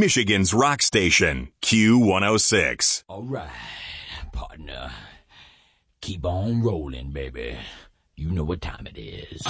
Michigan's rock station, Q106. All right, partner. Keep on rolling, baby. You know what time it is.